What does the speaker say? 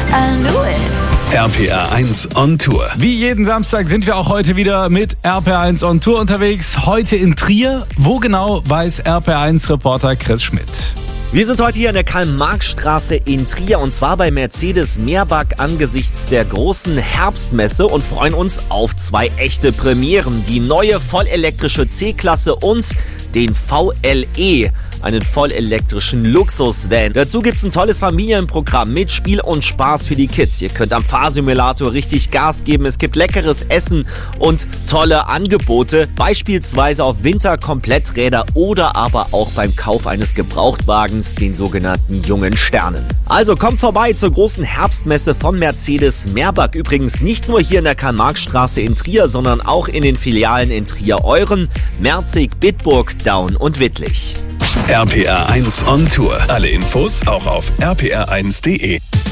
I knew it. RPR 1 on Tour. Wie jeden Samstag sind wir auch heute wieder mit RPR1 on Tour unterwegs. Heute in Trier. Wo genau, weiß RPR1-Reporter Chris Schmidt. Wir sind heute hier an der Karl-Marx-Straße in Trier und zwar bei Mercedes-Meerbach angesichts der großen Herbstmesse und freuen uns auf zwei echte Premieren. Die neue vollelektrische C-Klasse und den VLE, einen vollelektrischen Luxus-Van. Dazu gibt's ein tolles Familienprogramm mit Spiel und Spaß für die Kids. Ihr könnt am Fahrsimulator richtig Gas geben. Es gibt leckeres Essen und tolle Angebote, beispielsweise auf Winterkompletträder oder aber auch beim Kauf eines Gebrauchtwagens, den sogenannten jungen Sternen. Also kommt vorbei zur großen Herbstmesse von Mercedes-Meerbach. Übrigens nicht nur hier in der Karl-Marx-Straße in Trier, sondern auch in den Filialen in Trier-Euren, Merzig, Bitburg, Daun und Wittlich. RPR 1 on Tour. Alle Infos auch auf rpr1.de.